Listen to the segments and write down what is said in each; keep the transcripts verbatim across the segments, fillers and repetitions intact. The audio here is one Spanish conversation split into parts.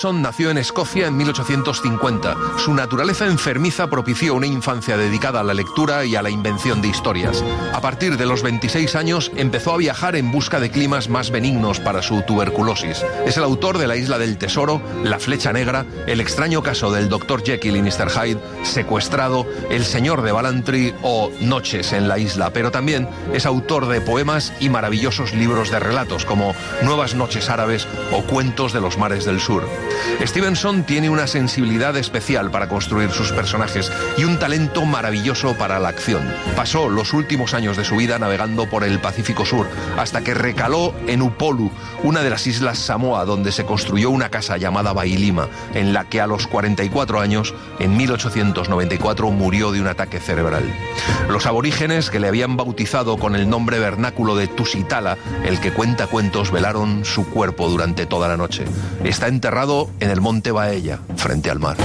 Nació en Escocia en mil ochocientos cincuenta. Su naturaleza enfermiza propició una infancia dedicada a la lectura y a la invención de historias. A partir de los veintiséis años empezó a viajar en busca de climas más benignos para su tuberculosis. Es el autor de La isla del tesoro, La flecha negra, El extraño caso del doctor Jekyll y mister Hyde, Secuestrado, El señor de Ballantrae o Noches en la isla, pero también es autor de poemas y maravillosos libros de relatos como Nuevas noches árabes o Cuentos de los mares del sur. Stevenson tiene una sensibilidad especial para construir sus personajes y un talento maravilloso para la acción. Pasó los últimos años de su vida navegando por el Pacífico Sur, hasta que recaló en Upolu, una de las islas Samoa, donde se construyó una casa llamada Bailima, en la que a los cuarenta y cuatro años, en mil ochocientos noventa y cuatro, murió de un ataque cerebral. Los aborígenes, que le habían bautizado con el nombre vernáculo de Tusitala, el que cuenta cuentos, velaron su cuerpo durante toda la noche. Está enterrado en el monte Baella, frente al mar.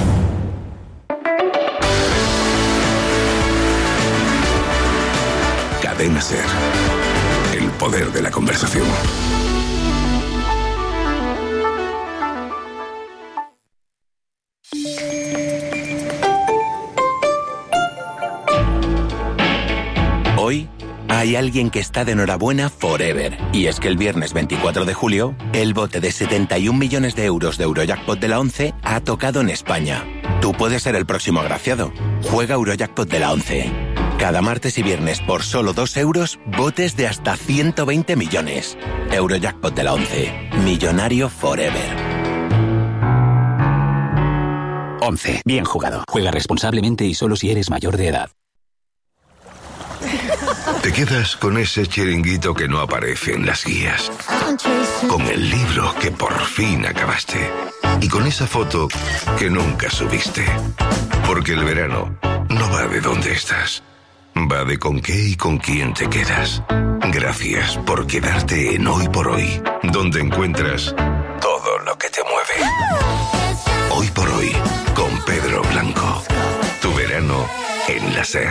Cadena SER. El poder de la conversación. Hoy hay alguien que está de enhorabuena forever. Y es que el viernes veinticuatro de julio, el bote de setenta y un millones de euros de Eurojackpot de la ONCE ha tocado en España. Tú puedes ser el próximo agraciado. Juega Eurojackpot de la ONCE. Cada martes y viernes por solo dos euros, botes de hasta ciento veinte millones. Eurojackpot de la ONCE. Millonario forever. ONCE. Bien jugado. Juega responsablemente y solo si eres mayor de edad. Te quedas con ese chiringuito que no aparece en las guías, con el libro que por fin acabaste y con esa foto que nunca subiste. Porque el verano no va de dónde estás, va de con qué y con quién te quedas. Gracias por quedarte en Hoy por Hoy, donde encuentras todo lo que te mueve. Hoy por Hoy, con Pedro Blanco. Tu verano en la SER.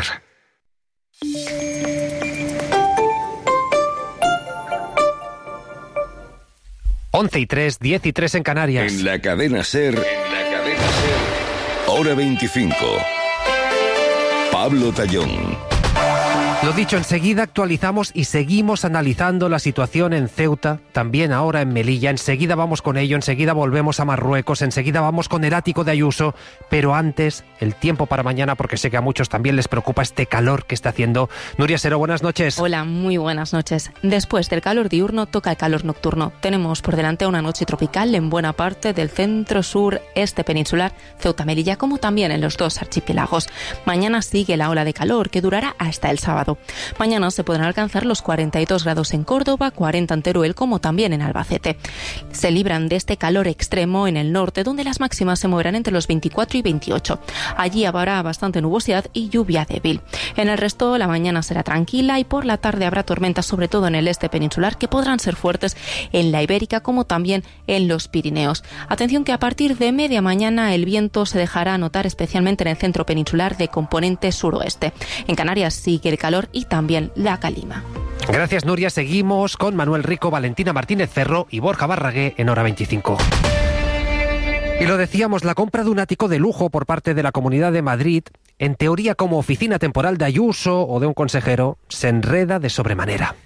once y tres, diez y tres en Canarias. En la cadena SER, en la cadena SER, hora veinticinco. Pablo Tallón. Lo dicho, enseguida actualizamos y seguimos analizando la situación en Ceuta, también ahora en Melilla. Enseguida vamos con ello, enseguida volvemos a Marruecos, enseguida vamos con el ático de Ayuso, pero antes, el tiempo para mañana, porque sé que a muchos también les preocupa este calor que está haciendo. Nuria Sero, buenas noches. Hola, muy buenas noches. Después del calor diurno toca el calor nocturno. Tenemos por delante una noche tropical en buena parte del centro sur este peninsular, Ceuta-Melilla, como también en los dos archipiélagos. Mañana sigue la ola de calor que durará hasta el sábado. Mañana se podrán alcanzar los cuarenta y dos grados en Córdoba, cuarenta en Teruel, como también en Albacete. Se libran de este calor extremo en el norte, donde las máximas se moverán entre los veinticuatro y veintiocho. Allí habrá bastante nubosidad y lluvia débil. En el resto, la mañana será tranquila y por la tarde habrá tormentas, sobre todo en el este peninsular, que podrán ser fuertes en la Ibérica, como también en los Pirineos. Atención que a partir de media mañana el viento se dejará notar especialmente en el centro peninsular de componente suroeste. En Canarias sigue el calor y también la calima. Gracias, Nuria. Seguimos con Manuel Rico, Valentina Martínez Ferro y Borja Barragué en Hora veinticinco. Y lo decíamos, la compra de un ático de lujo por parte de la Comunidad de Madrid, en teoría como oficina temporal de Ayuso o de un consejero, se enreda de sobremanera.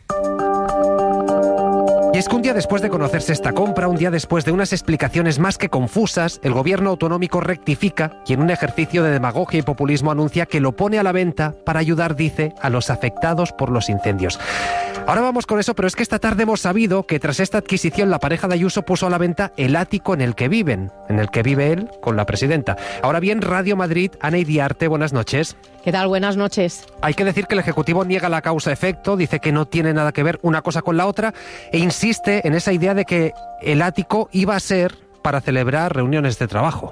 Y es que un día después de conocerse esta compra, un día después de unas explicaciones más que confusas, el gobierno autonómico rectifica y en un ejercicio de demagogia y populismo anuncia que lo pone a la venta para ayudar, dice, a los afectados por los incendios. Ahora vamos con eso, pero es que esta tarde hemos sabido que tras esta adquisición la pareja de Ayuso puso a la venta el ático en el que viven, en el que vive él con la presidenta. Ahora bien, Radio Madrid, Ana Iriarte, buenas noches. ¿Qué tal? Buenas noches. Hay que decir que el Ejecutivo niega la causa-efecto, dice que no tiene nada que ver una cosa con la otra e insiste en esa idea de que el ático iba a ser para celebrar reuniones de trabajo.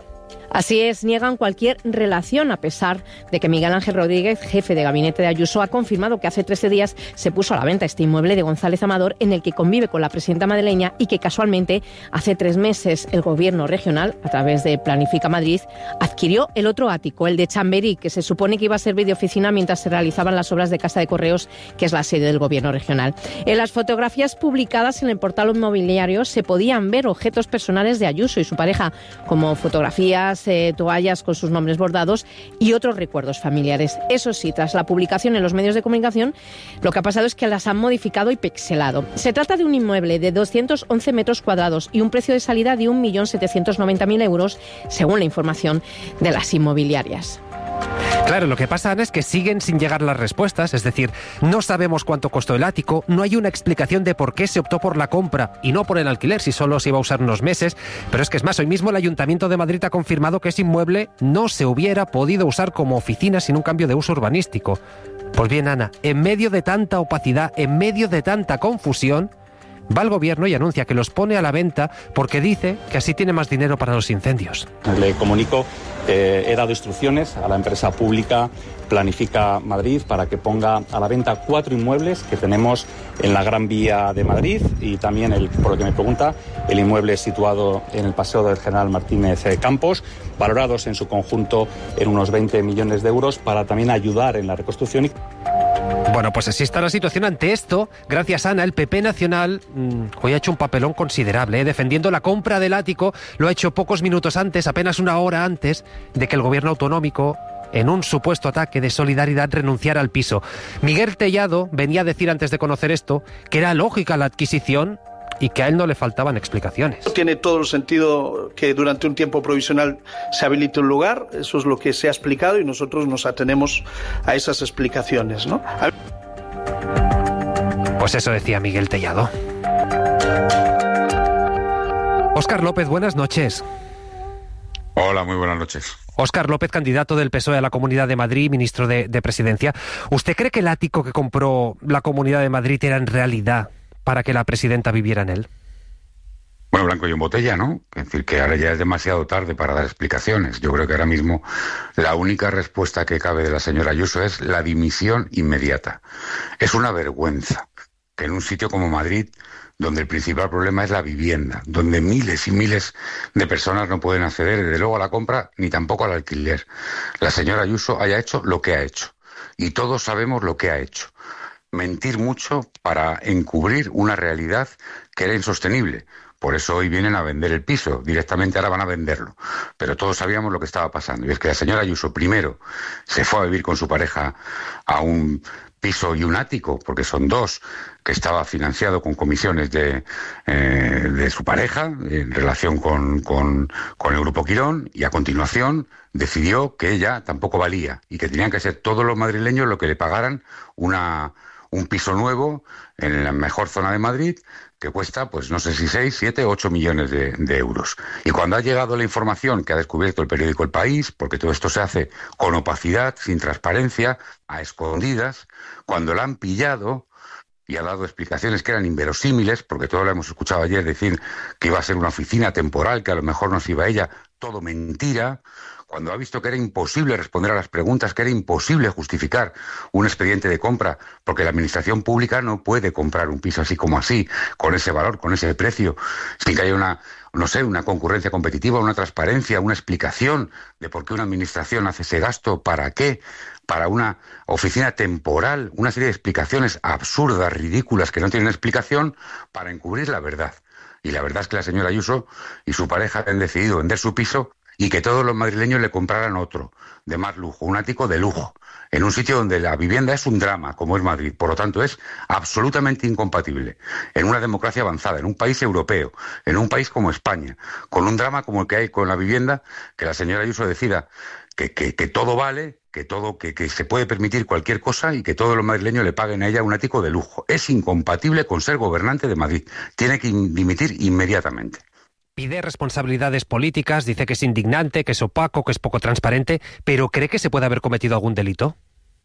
Así es, niegan cualquier relación, a pesar de que Miguel Ángel Rodríguez, jefe de gabinete de Ayuso, ha confirmado que hace trece días se puso a la venta este inmueble de González Amador, en el que convive con la presidenta madrileña, y que casualmente hace tres meses el gobierno regional, a través de Planifica Madrid, adquirió el otro ático, el de Chamberí, que se supone que iba a servir de oficina mientras se realizaban las obras de Casa de Correos, que es la sede del gobierno regional. En las fotografías publicadas en el portal inmobiliario se podían ver objetos personales de Ayuso y su pareja, como fotografías, Eh, toallas con sus nombres bordados y otros recuerdos familiares. Eso sí, tras la publicación en los medios de comunicación, lo que ha pasado es que las han modificado y pixelado. Se trata de un inmueble de doscientos once metros cuadrados y un precio de salida de un millón setecientos noventa mil euros, según la información de las inmobiliarias. Claro, lo que pasa, Ana, es que siguen sin llegar las respuestas, es decir, no sabemos cuánto costó el ático, no hay una explicación de por qué se optó por la compra y no por el alquiler, si solo se iba a usar unos meses, pero es que es más, hoy mismo el Ayuntamiento de Madrid ha confirmado que ese inmueble no se hubiera podido usar como oficina sin un cambio de uso urbanístico. Pues bien, Ana, en medio de tanta opacidad, en medio de tanta confusión, va el gobierno y anuncia que los pone a la venta porque dice que así tiene más dinero para los incendios. Le comunico que he dado instrucciones a la empresa pública Planifica Madrid para que ponga a la venta cuatro inmuebles que tenemos en la Gran Vía de Madrid y también, el, por lo que me pregunta, el inmueble situado en el Paseo del General Martínez Campos, valorados en su conjunto en unos veinte millones de euros para también ayudar en la reconstrucción. Y... Bueno, pues así está la situación. Ante esto, gracias a Ana, el P P nacional mmm, hoy ha hecho un papelón considerable, ¿eh? defendiendo la compra del ático. Lo ha hecho pocos minutos antes, apenas una hora antes de que el gobierno autonómico, en un supuesto ataque de solidaridad, renunciara al piso. Miguel Tellado venía a decir antes de conocer esto que era lógica la adquisición y que a él no le faltaban explicaciones. Tiene todo el sentido que durante un tiempo provisional se habilite un lugar, eso es lo que se ha explicado y nosotros nos atenemos a esas explicaciones, ¿no? Pues eso decía Miguel Tellado. Óscar López, buenas noches. Hola, muy buenas noches. Óscar López, candidato del P S O E a la Comunidad de Madrid, ministro de, de Presidencia. ¿Usted cree que el ático que compró la Comunidad de Madrid era en realidad para que la presidenta viviera en él? Bueno, blanco y en botella, ¿no? Es decir, que ahora ya es demasiado tarde para dar explicaciones. Yo creo que ahora mismo la única respuesta que cabe de la señora Ayuso es la dimisión inmediata. Es una vergüenza que en un sitio como Madrid, donde el principal problema es la vivienda, donde miles y miles de personas no pueden acceder, desde luego, a la compra, ni tampoco al alquiler, la señora Ayuso haya hecho lo que ha hecho. Y todos sabemos lo que ha hecho. Mentir mucho para encubrir una realidad que era insostenible. Por eso hoy vienen a vender el piso, directamente ahora van a venderlo. Pero todos sabíamos lo que estaba pasando. Y es que la señora Ayuso primero se fue a vivir con su pareja a un piso y un ático, porque son dos, que estaba financiado con comisiones de, eh, de su pareja en relación con, con, con el Grupo Quirón, y a continuación decidió que ella tampoco valía y que tenían que ser todos los madrileños los que le pagaran una, un piso nuevo en la mejor zona de Madrid, que cuesta, pues no sé si seis, siete, ocho millones de, de euros. Y cuando ha llegado la información que ha descubierto el periódico El País, porque todo esto se hace con opacidad, sin transparencia, a escondidas, cuando la han pillado y ha dado explicaciones que eran inverosímiles, porque todo lo hemos escuchado ayer decir que iba a ser una oficina temporal, que a lo mejor nos iba ella, todo mentira. Cuando ha visto que era imposible responder a las preguntas, que era imposible justificar un expediente de compra, porque la administración pública no puede comprar un piso así como así, con ese valor, con ese precio, sin que haya una, no sé, una concurrencia competitiva, una transparencia, una explicación de por qué una administración hace ese gasto, para qué, para una oficina temporal, una serie de explicaciones absurdas, ridículas, que no tienen explicación, para encubrir la verdad. Y la verdad es que la señora Ayuso y su pareja han decidido vender su piso y que todos los madrileños le compraran otro, de más lujo, un ático de lujo, en un sitio donde la vivienda es un drama, como es Madrid. Por lo tanto, es absolutamente incompatible en una democracia avanzada, en un país europeo, en un país como España, con un drama como el que hay con la vivienda, que la señora Ayuso decida que, que, que todo vale, que todo, que, que se puede permitir cualquier cosa y que todos los madrileños le paguen a ella un ático de lujo. Es incompatible con ser gobernante de Madrid. Tiene que dimitir inmediatamente. Pide responsabilidades políticas, dice que es indignante, que es opaco, que es poco transparente, pero ¿cree que se puede haber cometido algún delito?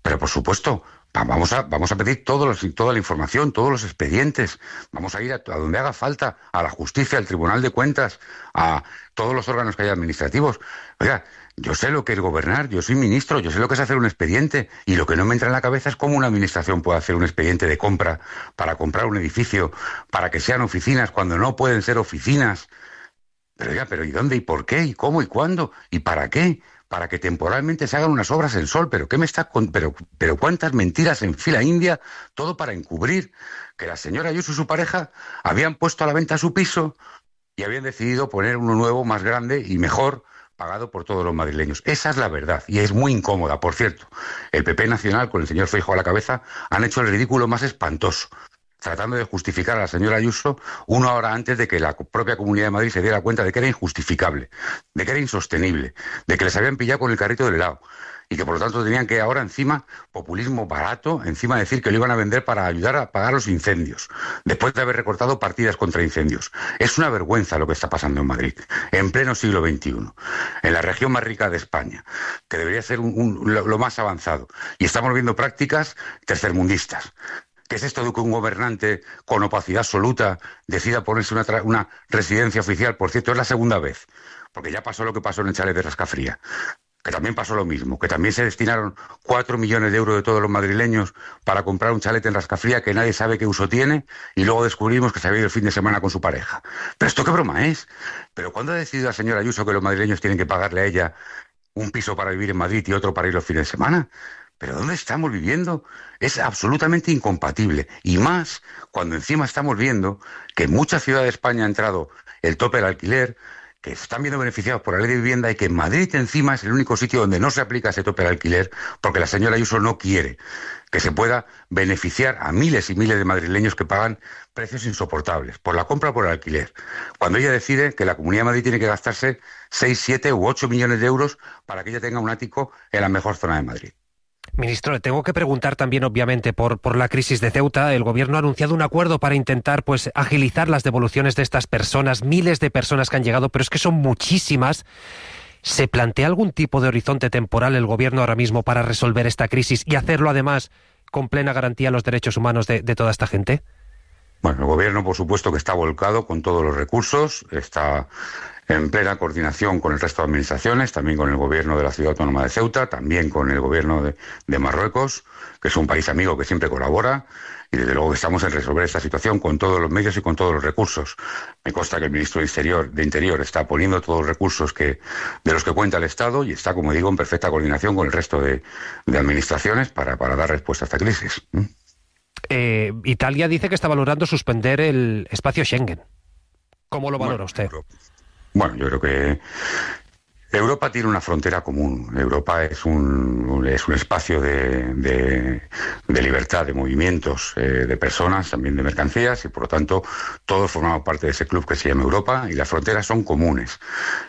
Pero por supuesto, vamos a, vamos a pedir todos los, toda la información, todos los expedientes, vamos a ir a, a donde haga falta, a la justicia, al Tribunal de Cuentas, a todos los órganos que haya administrativos. Oiga, yo sé lo que es gobernar, yo soy ministro, yo sé lo que es hacer un expediente, y lo que no me entra en la cabeza es cómo una administración puede hacer un expediente de compra para comprar un edificio, para que sean oficinas cuando no pueden ser oficinas. Pero oiga, pero ¿y dónde, y por qué, y cómo, y cuándo, y para qué? Para que temporalmente se hagan unas obras en Sol. ¿Pero qué me está con... pero, pero cuántas mentiras en fila india, todo para encubrir que la señora Ayuso y su pareja habían puesto a la venta su piso y habían decidido poner uno nuevo, más grande y mejor, pagado por todos los madrileños. Esa es la verdad, y es muy incómoda, por cierto. El P P Nacional, con el señor Feijóo a la cabeza, han hecho el ridículo más espantoso, tratando de justificar a la señora Ayuso una hora antes de que la propia Comunidad de Madrid se diera cuenta de que era injustificable, de que era insostenible, de que les habían pillado con el carrito del helado, y que por lo tanto tenían que ahora encima, populismo barato, encima decir que lo iban a vender para ayudar a pagar los incendios, después de haber recortado partidas contra incendios. Es una vergüenza lo que está pasando en Madrid, en pleno siglo veintiuno, en la región más rica de España, que debería ser un, un, lo, lo más avanzado. Y estamos viendo prácticas tercermundistas. ¿Qué es esto de que un gobernante con opacidad absoluta decida ponerse una, una residencia oficial? Por cierto, es la segunda vez, porque ya pasó lo que pasó en el chalet de Rascafría, que también pasó lo mismo, que también se destinaron cuatro millones de euros de todos los madrileños para comprar un chalet en Rascafría que nadie sabe qué uso tiene, y luego descubrimos que se había ido el fin de semana con su pareja. ¿Pero esto qué broma es? ¿Pero cuándo ha decidido la señora Ayuso que los madrileños tienen que pagarle a ella un piso para vivir en Madrid y otro para ir los fines de semana? ¿Pero dónde estamos viviendo? Es absolutamente incompatible. Y más cuando encima estamos viendo que en muchas ciudades de España ha entrado el tope del alquiler, que se están viendo beneficiados por la ley de vivienda, y que en Madrid encima es el único sitio donde no se aplica ese tope del alquiler, porque la señora Ayuso no quiere que se pueda beneficiar a miles y miles de madrileños que pagan precios insoportables por la compra o por el alquiler, cuando ella decide que la Comunidad de Madrid tiene que gastarse seis, siete u ocho millones de euros para que ella tenga un ático en la mejor zona de Madrid. Ministro, le tengo que preguntar también, obviamente, por, por la crisis de Ceuta. El Gobierno ha anunciado un acuerdo para intentar pues agilizar las devoluciones de estas personas, miles de personas que han llegado, pero es que son muchísimas. ¿Se plantea algún tipo de horizonte temporal el Gobierno ahora mismo para resolver esta crisis y hacerlo, además, con plena garantía a los derechos humanos de, de toda esta gente? Bueno, el Gobierno, por supuesto, que está volcado con todos los recursos, está en plena coordinación con el resto de administraciones, también con el Gobierno de la Ciudad Autónoma de Ceuta, también con el Gobierno de, de Marruecos, que es un país amigo que siempre colabora, y desde luego que estamos en resolver esta situación con todos los medios y con todos los recursos. Me consta que el Ministro de Interior, de Interior está poniendo todos los recursos que, de los que cuenta el Estado, y está, como digo, en perfecta coordinación con el resto de, de administraciones para, para dar respuesta a esta crisis. ¿Mm? Eh, Italia dice que está valorando suspender el espacio Schengen. ¿Cómo lo valora bueno, usted? Bueno, yo creo que Europa tiene una frontera común. Europa es un, es un espacio de, de, de libertad, de movimientos, eh, de personas, también de mercancías, y por lo tanto todos formamos parte de ese club que se llama Europa, y las fronteras son comunes.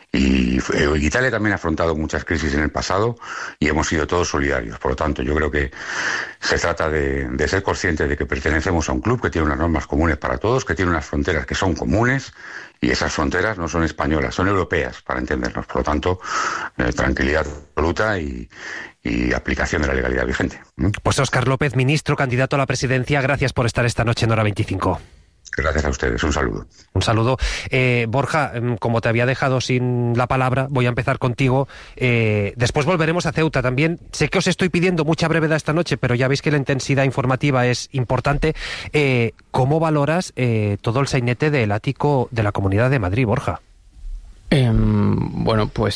Y eh, Italia también ha afrontado muchas crisis en el pasado y hemos sido todos solidarios. Por lo tanto, yo creo que se trata de, de ser conscientes de que pertenecemos a un club que tiene unas normas comunes para todos, que tiene unas fronteras que son comunes, y esas fronteras no son españolas, son europeas, para entendernos. Por lo tanto, eh, tranquilidad absoluta y, y aplicación de la legalidad vigente. ¿Mm? Pues Óscar López, ministro, candidato a la presidencia, gracias por estar esta noche en Hora veinticinco. Gracias a ustedes, un saludo. Un saludo. Eh, Borja, como te había dejado sin la palabra, voy a empezar contigo. Eh, después volveremos a Ceuta también. Sé que os estoy pidiendo mucha brevedad esta noche, pero ya veis que la intensidad informativa es importante. Eh, ¿Cómo valoras eh, todo el sainete del ático de la Comunidad de Madrid, Borja? Eh, bueno, pues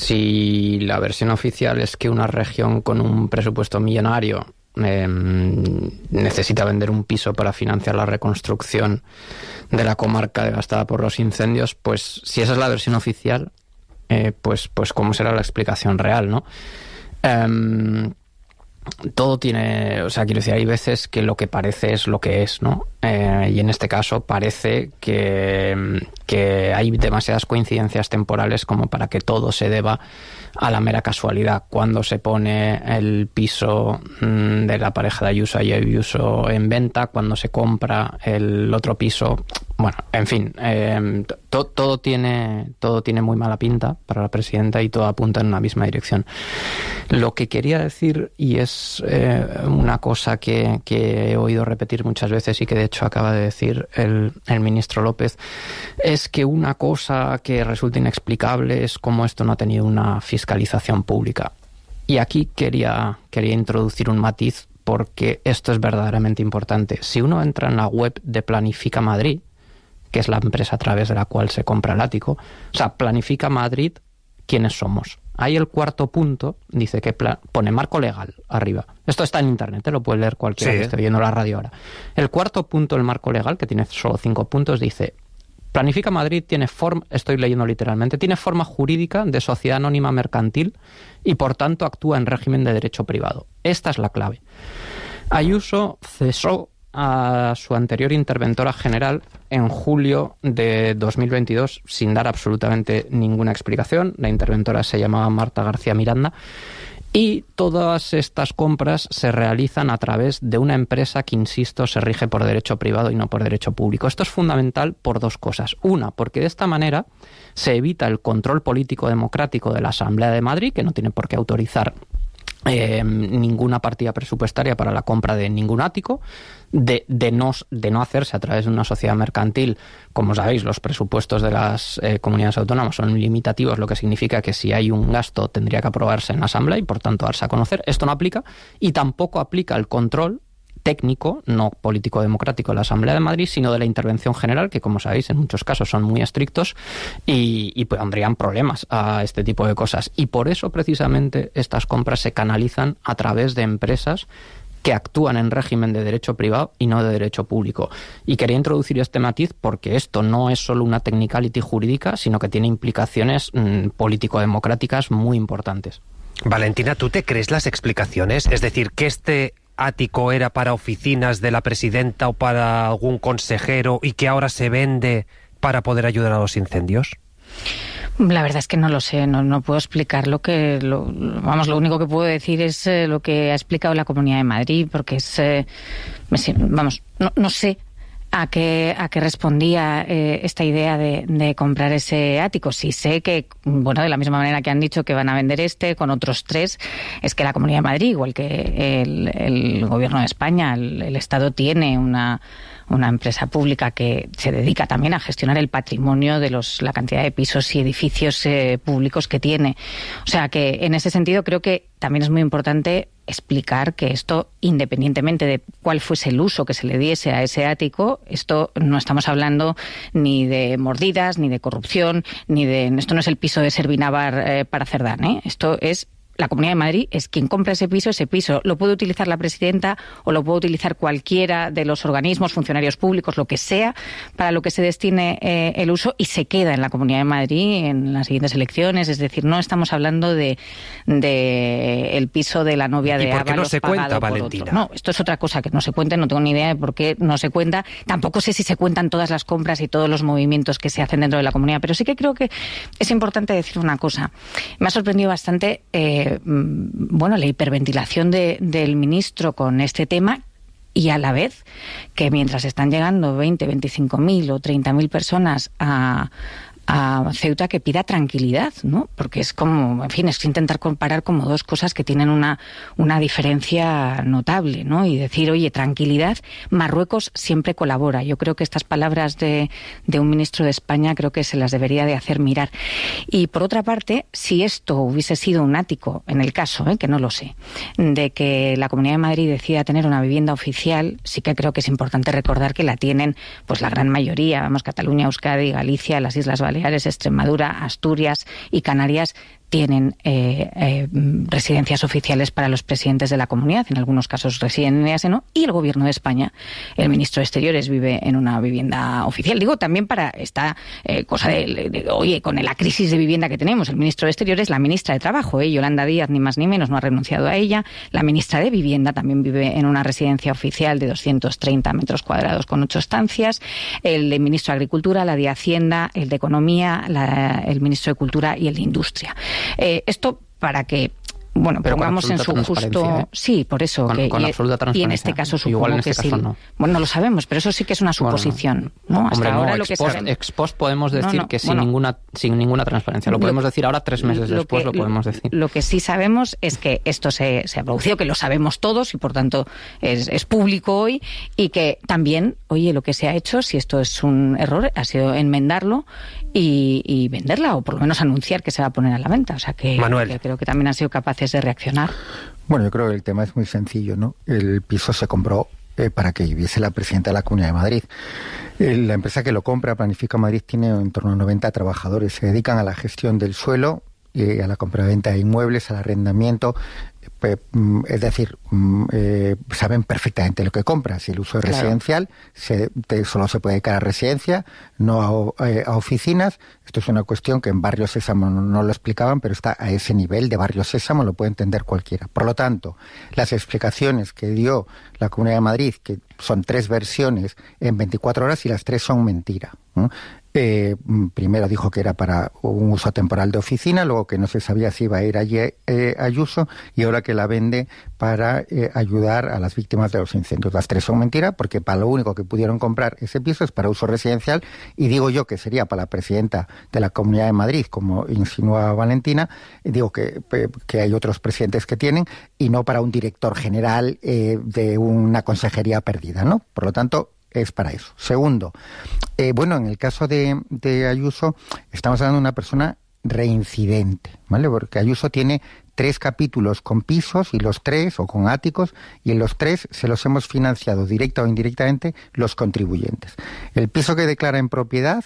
si la versión oficial es que una región con un presupuesto millonario Eh, necesita vender un piso para financiar la reconstrucción de la comarca devastada por los incendios, pues si esa es la versión oficial, eh, pues, pues cómo será la explicación real, ¿no? Eh, todo tiene, o sea, quiero decir, hay veces que lo que parece es lo que es, ¿no? Eh, y en este caso parece que, que hay demasiadas coincidencias temporales como para que todo se deba a la mera casualidad. Cuando se pone el piso de la pareja de Ayuso y Ayuso en venta, cuando se compra el otro piso, Bueno, en fin, eh, to, todo tiene todo tiene muy mala pinta para la presidenta y todo apunta en una misma dirección. Lo que quería decir, y es eh, una cosa que, que he oído repetir muchas veces y que de hecho acaba de decir el, el ministro López, es que una cosa que resulta inexplicable es cómo esto no ha tenido una fiscalización pública. Y aquí quería, quería introducir un matiz, porque esto es verdaderamente importante. Si uno entra en la web de Planifica Madrid, que es la empresa a través de la cual se compra el ático, o sea, Planifica Madrid, ¿quiénes somos? Ahí el cuarto punto dice que plan, pone marco legal arriba. Esto está en internet, ¿eh? Lo puede leer cualquiera sí, que esté viendo la radio ahora. El cuarto punto del marco legal, que tiene solo cinco puntos, dice: Planifica Madrid tiene forma, estoy leyendo literalmente, tiene forma jurídica de sociedad anónima mercantil y por tanto actúa en régimen de derecho privado. Esta es la clave. Ayuso cesó a su anterior interventora general en julio de dos mil veintidós sin dar absolutamente ninguna explicación. La interventora se llamaba Marta García Miranda y todas estas compras se realizan a través de una empresa que, insisto, se rige por derecho privado y no por derecho público. Esto es fundamental por dos cosas. Una, porque de esta manera se evita el control político democrático de la Asamblea de Madrid, que no tiene por qué autorizar Eh, ninguna partida presupuestaria para la compra de ningún ático, de, de, no, de no hacerse a través de una sociedad mercantil. Como sabéis, los presupuestos de las eh, comunidades autónomas son limitativos, lo que significa que si hay un gasto tendría que aprobarse en la Asamblea y por tanto darse a conocer. Esto no aplica, y tampoco aplica el control técnico, no político-democrático de la Asamblea de Madrid, sino de la intervención general, que como sabéis en muchos casos son muy estrictos y, y pondrían problemas a este tipo de cosas. Y por eso precisamente estas compras se canalizan a través de empresas que actúan en régimen de derecho privado y no de derecho público. Y quería introducir este matiz porque esto no es solo una technicality jurídica, sino que tiene implicaciones mmm, político-democráticas muy importantes. Valentina, ¿tú te crees las explicaciones? Es decir, que este ático era para oficinas de la presidenta o para algún consejero y que ahora se vende para poder ayudar a los incendios. La verdad es que no lo sé, no, no puedo explicar lo que... Lo, vamos, lo único que puedo decir es eh, lo que ha explicado la Comunidad de Madrid, porque es... Eh, vamos, no, no sé a qué, a qué respondía eh, esta idea de, de comprar ese ático. Sí sé que, bueno, de la misma manera que han dicho que van a vender este con otros tres, es que la Comunidad de Madrid, igual que el, el Gobierno de España, el, el Estado tiene una... una empresa pública que se dedica también a gestionar el patrimonio de los la cantidad de pisos y edificios eh, públicos que tiene. O sea que en ese sentido creo que también es muy importante explicar que esto, independientemente de cuál fuese el uso que se le diese a ese ático, esto no estamos hablando ni de mordidas, ni de corrupción, ni de... Esto no es el piso de Servinavar eh, para Cerdán, ¿eh? Esto es... La Comunidad de Madrid es quien compra ese piso, ese piso lo puede utilizar la presidenta o lo puede utilizar cualquiera de los organismos, funcionarios públicos, lo que sea, para lo que se destine eh, el uso, y se queda en la Comunidad de Madrid en las siguientes elecciones. Es decir, no estamos hablando de, de el piso de la novia de Ábalos. ¿Y por qué no se cuenta, Valentina? No, esto es otra cosa, que no se cuente, no tengo ni idea de por qué no se cuenta. Tampoco sé si se cuentan todas las compras y todos los movimientos que se hacen dentro de la comunidad, pero sí que creo que es importante decir una cosa. Me ha sorprendido bastante... Eh, bueno, la hiperventilación de, del ministro con este tema, y a la vez que mientras están llegando veinte, veinticinco mil o treinta mil personas a, a Ceuta, que pida tranquilidad, ¿no? Porque es como, en fin, es intentar comparar como dos cosas que tienen una, una diferencia notable, ¿no? Y decir, oye, tranquilidad, Marruecos siempre colabora. Yo creo que estas palabras de, de un ministro de España creo que se las debería de hacer mirar. Y por otra parte, si esto hubiese sido un ático, en el caso, ¿eh? Que no lo sé, de que la Comunidad de Madrid decida tener una vivienda oficial, sí que creo que es importante recordar que la tienen pues la gran mayoría, vamos, Cataluña, Euskadi, Galicia, las Islas Baleares, Extremadura, Asturias y Canarias tienen eh, eh, residencias oficiales para los presidentes de la comunidad, en algunos casos residen en EASE, ¿no? Y el Gobierno de España, el ministro de Exteriores vive en una vivienda oficial. Digo, también para esta eh, cosa de, de, de, oye, con la crisis de vivienda que tenemos, el ministro de Exteriores, la ministra de Trabajo, ¿eh? Yolanda Díaz, ni más ni menos, no ha renunciado a ella. La ministra de Vivienda también vive en una residencia oficial de doscientos treinta metros cuadrados con ocho estancias. El ministro de Agricultura, la de Hacienda, el de Economía, la, el ministro de Cultura y el de Industria. Eh, esto para que Bueno, pero pongamos en su justo... ¿eh? Sí, por eso. Con, que, con y, absoluta transparencia. Y en este caso supongo Igual en este que caso sí. No. Bueno, no lo sabemos, pero eso sí que es una suposición. Bueno, ¿no? Hasta hombre, ahora no, lo que post, sabemos... ex post podemos decir no, no, que sin, bueno, ninguna, sin ninguna transparencia. Lo, lo podemos decir ahora, tres meses lo después, que, lo podemos decir. Lo que sí sabemos es que esto se, se ha producido, que lo sabemos todos y por tanto es, es público hoy, y que también, oye, lo que se ha hecho, si esto es un error, ha sido enmendarlo y, y venderla, o por lo menos anunciar que se va a poner a la venta. O sea que, que creo que también han sido capaces de reaccionar. Bueno, yo creo que el tema es muy sencillo, ¿no? El piso se compró eh, para que viviese la presidenta de la Comunidad de Madrid. Eh, la empresa que lo compra, Planifica Madrid, tiene en torno a noventa trabajadores. Se dedican a la gestión del suelo, eh, a la compraventa de inmuebles, al arrendamiento. Eh, es decir, eh, saben perfectamente lo que compran. Si el uso es residencial, claro. se, te, solo se puede dedicar a residencia, no a, eh, a oficinas. Esto es una cuestión que en Barrio Sésamo no, no lo explicaban, pero está a ese nivel de Barrio Sésamo, lo puede entender cualquiera. Por lo tanto, las explicaciones que dio la Comunidad de Madrid, que son tres versiones en veinticuatro horas, y las tres son mentira, ¿no? Eh, primero dijo que era para un uso temporal de oficina, luego que no se sabía si iba a ir allí eh, Ayuso, y ahora que la vende para eh, ayudar a las víctimas de los incendios. Las tres son mentiras, porque para lo único que pudieron comprar ese piso es para uso residencial, y digo yo que sería para la presidenta de la Comunidad de Madrid, como insinúa Valentina. Digo que, que hay otros presidentes que tienen, y no para un director general eh, de una consejería perdida, ¿no? Por lo tanto, es para eso. Segundo, eh, bueno, en el caso de, de Ayuso, estamos hablando de una persona reincidente, ¿vale? Porque Ayuso tiene tres capítulos con pisos, y los tres, o con áticos, y en los tres se los hemos financiado directa o indirectamente los contribuyentes. El piso que declara en propiedad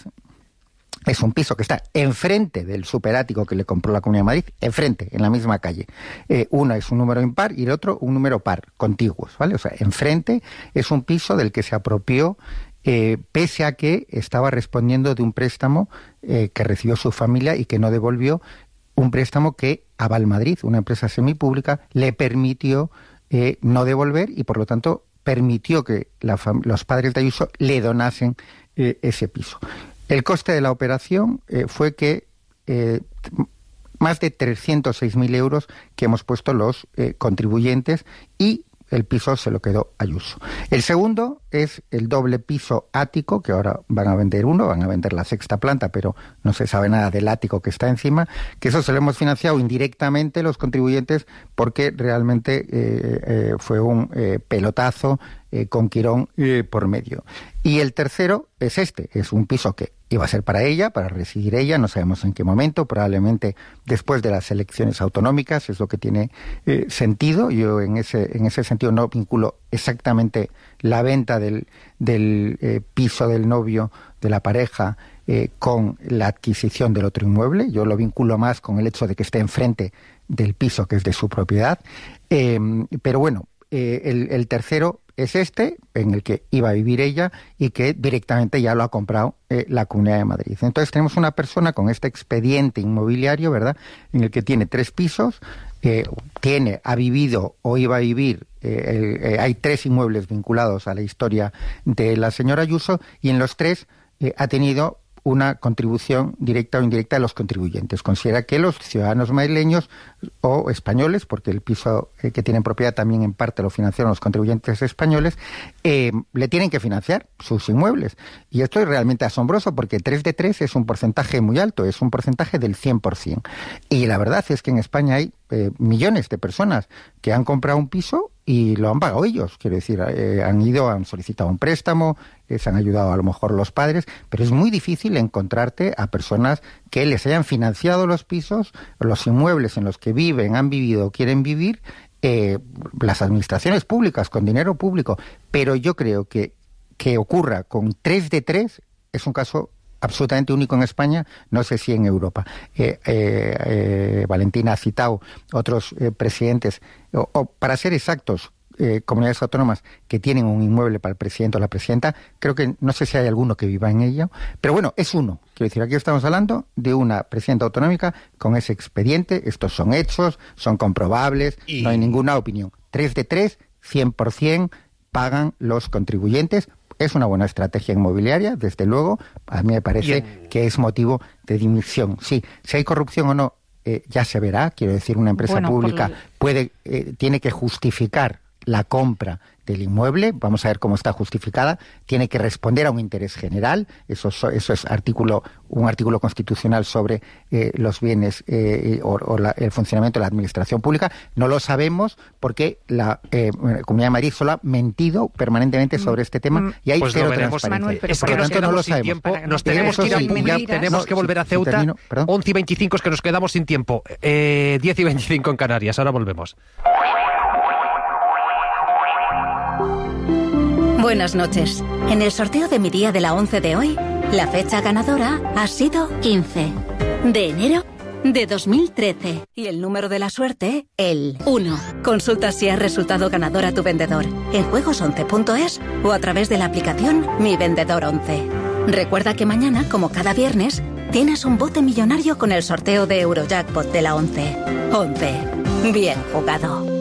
es un piso que está enfrente del superático que le compró la Comunidad de Madrid, enfrente, en la misma calle. Eh, uno es un número impar y el otro un número par, contiguos, ¿vale? O sea, enfrente es un piso del que se apropió, eh, pese a que estaba respondiendo de un préstamo eh, que recibió su familia y que no devolvió, un préstamo que Aval Madrid, una empresa semipública, le permitió eh, no devolver, y por lo tanto permitió que la los padres de Ayuso le donasen eh, ese piso. El coste de la operación eh, fue que eh, más de trescientos seis mil euros que hemos puesto los eh, contribuyentes, y el piso se lo quedó Ayuso. El segundo es el doble piso ático, que ahora van a vender uno, van a vender la sexta planta, pero no se sabe nada del ático que está encima, que eso se lo hemos financiado indirectamente los contribuyentes, porque realmente eh, eh, fue un eh, pelotazo eh, con Quirón eh, por medio. Y el tercero es este, es un piso que iba a ser para ella, para residir ella, no sabemos en qué momento, probablemente después de las elecciones autonómicas, es lo que tiene eh, sentido. Yo en ese, en ese sentido no vinculo exactamente la venta del, del eh, piso del novio, de la pareja, eh, con la adquisición del otro inmueble. Yo lo vinculo más con el hecho de que esté enfrente del piso que es de su propiedad. Eh, pero bueno, eh, el, el tercero es este, en el que iba a vivir ella, y que directamente ya lo ha comprado eh, la Comunidad de Madrid. Entonces tenemos una persona con este expediente inmobiliario, ¿verdad?, en el que tiene tres pisos, eh, tiene, ha vivido o iba a vivir, eh, el, eh, hay tres inmuebles vinculados a la historia de la señora Ayuso, y en los tres eh, ha tenido una contribución directa o indirecta de los contribuyentes. Considera que los ciudadanos madrileños o españoles, porque el piso eh, que tienen propiedad también en parte lo financiaron los contribuyentes españoles, eh, le tienen que financiar sus inmuebles. Y esto es realmente asombroso, porque tres de tres es un porcentaje muy alto, es un porcentaje del cien por ciento. Y la verdad es que en España hay eh, millones de personas que han comprado un piso y lo han pagado ellos. Quiero decir, eh, han ido, han solicitado un préstamo, les han ayudado a lo mejor los padres, pero es muy difícil encontrarte a personas que les hayan financiado los pisos, los inmuebles en los que viven, han vivido o quieren vivir, eh, las administraciones públicas, con dinero público. Pero yo creo que que ocurra con tres de tres es un caso absolutamente único en España, no sé si en Europa. Eh, eh, eh, Valentina ha citado otros eh, presidentes, o, o para ser exactos, eh, comunidades autónomas que tienen un inmueble para el presidente o la presidenta. Creo que no sé si hay alguno que viva en ello, pero bueno, es uno. Quiero decir, aquí estamos hablando de una presidenta autonómica con ese expediente. Estos son hechos, son comprobables, y... no hay ninguna opinión. Tres de tres, cien por ciento pagan los contribuyentes. Es una buena estrategia inmobiliaria, desde luego. A mí me parece Bien. que es motivo de dimisión. Sí, si hay corrupción o no, eh, ya se verá. Quiero decir, una empresa Bueno, pública por... puede eh, tiene que justificar la compra del inmueble, vamos a ver cómo está justificada, tiene que responder a un interés general, eso, eso es artículo un artículo constitucional sobre eh, los bienes eh, o, o la, el funcionamiento de la administración pública. No lo sabemos porque la eh, Comunidad de Madrid solo ha mentido permanentemente sobre este tema y hay pues cero veremos, transparencia. Manuel, pero es por que lo nos tanto no lo sin sabemos. tiempo, nos tenemos que ir a sí, Puglia, ya, tenemos no, que volver a si, Ceuta, si termino, once y veinticinco es que nos quedamos sin tiempo, eh, diez y veinticinco en Canarias, ahora volvemos. Buenas noches. En el sorteo de mi día de la once de hoy, la fecha ganadora ha sido quince de enero de dos mil trece. Y el número de la suerte, el uno. Consulta si has resultado ganador a tu vendedor en juegos once punto es o a través de la aplicación Mi Vendedor once. Recuerda que mañana, como cada viernes, tienes un bote millonario con el sorteo de Eurojackpot de la once. once. Bien jugado.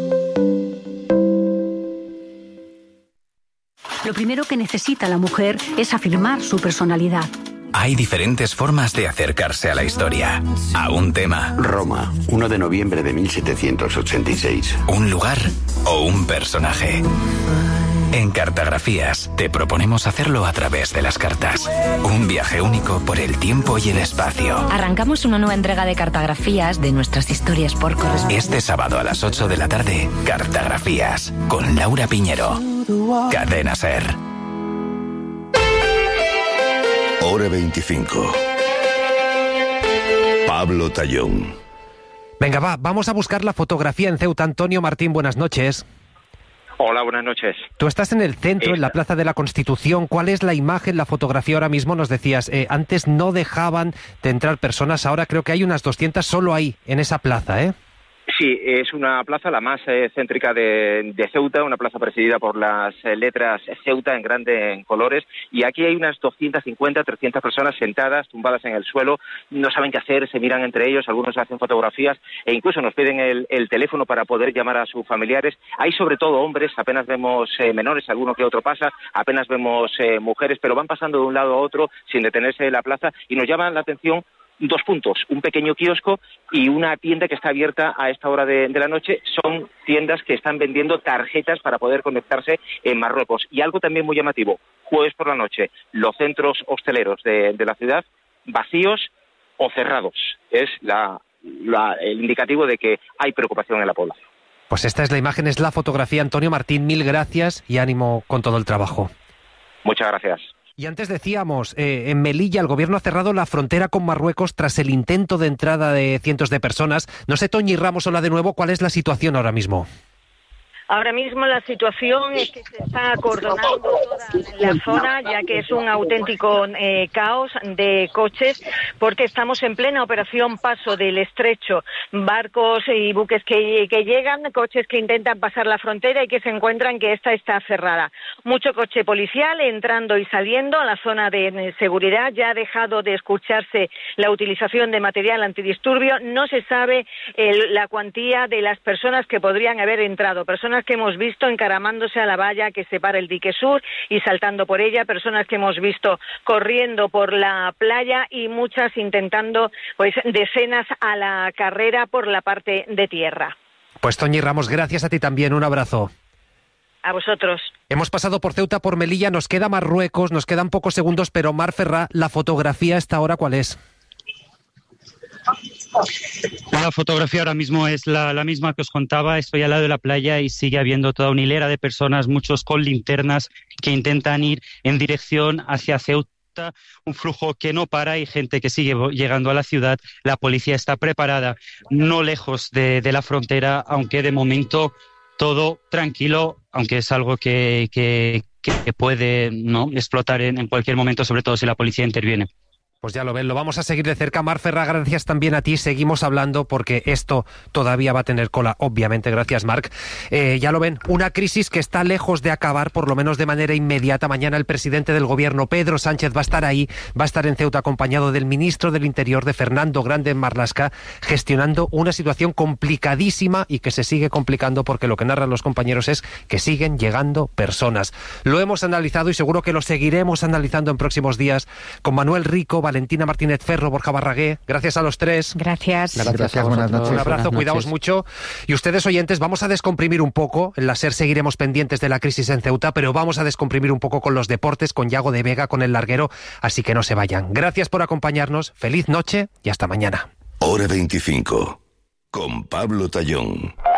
Lo primero que necesita la mujer es afirmar su personalidad. Hay diferentes formas de acercarse a la historia, a un tema. Roma, uno de noviembre de mil setecientos ochenta y seis. Un lugar o un personaje. En Cartografías te proponemos hacerlo a través de las cartas. Un viaje único por el tiempo y el espacio. Arrancamos una nueva entrega de Cartografías de nuestras historias por correspondencia. Este sábado a las ocho de la tarde, Cartografías, con Laura Piñero. Cadena Ser. Hora veinticinco. Pablo Tallón. Venga, va, vamos a buscar la fotografía en Ceuta. Antonio Martín, buenas noches. Hola, buenas noches. Tú estás en el centro, Esta. en la Plaza de la Constitución. ¿Cuál es la imagen, la fotografía ahora mismo? Nos decías, eh, antes no dejaban de entrar personas, ahora creo que hay unas doscientas solo ahí, en esa plaza, ¿eh? Sí, es una plaza la más eh, céntrica de, de Ceuta, una plaza presidida por las eh, letras Ceuta en grande en colores, y aquí hay unas doscientas cincuenta, trescientas personas sentadas, tumbadas en el suelo, no saben qué hacer, se miran entre ellos, algunos hacen fotografías e incluso nos piden el, el teléfono para poder llamar a sus familiares. Hay sobre todo hombres, apenas vemos eh, menores, alguno que otro pasa, apenas vemos eh, mujeres, pero van pasando de un lado a otro sin detenerse en la plaza y nos llaman la atención dos puntos, un pequeño kiosco y una tienda que está abierta a esta hora de, de la noche. Son tiendas que están vendiendo tarjetas para poder conectarse en Marruecos. Y algo también muy llamativo, jueves por la noche, los centros hosteleros de, de la ciudad vacíos o cerrados. Es la, la, el indicativo de que hay preocupación en la población. Pues esta es la imagen, es la fotografía. Antonio Martín, mil gracias y ánimo con todo el trabajo. Muchas gracias. Y antes decíamos, eh, en Melilla el gobierno ha cerrado la frontera con Marruecos tras el intento de entrada de cientos de personas. No sé, Toñi Ramos, hola de nuevo, ¿cuál es la situación ahora mismo? Ahora mismo la situación es que se está acordonando toda la zona, ya que es un auténtico eh, caos de coches, porque estamos en plena operación Paso del Estrecho. Barcos y buques que, que llegan, coches que intentan pasar la frontera y que se encuentran que esta está cerrada. Mucho coche policial entrando y saliendo a la zona de seguridad. Ya ha dejado de escucharse la utilización de material antidisturbio. No se sabe el, la cuantía de las personas que podrían haber entrado. Personas que hemos visto encaramándose a la valla que separa el dique sur y saltando por ella, personas que hemos visto corriendo por la playa y muchas intentando, pues, decenas a la carrera por la parte de tierra. Pues Toñi Ramos, gracias a ti también, un abrazo. A vosotros. Hemos pasado por Ceuta, por Melilla, nos queda Marruecos, nos quedan pocos segundos, pero Mar Ferrá, la fotografía a esta hora, ¿cuál es? La fotografía ahora mismo es la, la misma que os contaba. Estoy al lado de la playa y sigue habiendo toda una hilera de personas, muchos con linternas, que intentan ir en dirección hacia Ceuta. Un flujo que no para y gente que sigue llegando a la ciudad. La policía está preparada, no lejos de, de la frontera, aunque de momento todo tranquilo, aunque es algo que, que, que puede, ¿no?, explotar en, en cualquier momento, sobre todo si la policía interviene. Pues ya lo ven, lo vamos a seguir de cerca. Mar Ferrá, gracias también a ti. Seguimos hablando porque esto todavía va a tener cola, obviamente. Gracias, Marc. Eh, ya lo ven, una crisis que está lejos de acabar, por lo menos de manera inmediata. Mañana el presidente del gobierno, Pedro Sánchez, va a estar ahí, va a estar en Ceuta acompañado del ministro del Interior, de Fernando Grande Marlaska, gestionando una situación complicadísima y que se sigue complicando porque lo que narran los compañeros es que siguen llegando personas. Lo hemos analizado y seguro que lo seguiremos analizando en próximos días con Manuel Rico, Valentina Martínez Ferro, Borja Barragué. Gracias a los tres. Gracias. Gracias, Gracias buenas noches. Un abrazo, buenas cuidaos noches. mucho. Y ustedes, oyentes, vamos a descomprimir un poco. En la SER seguiremos pendientes de la crisis en Ceuta, pero vamos a descomprimir un poco con los deportes, con Yago de Vega, con el larguero, así que no se vayan. Gracias por acompañarnos, feliz noche y hasta mañana. Hora veinticinco, con Pablo Tallón.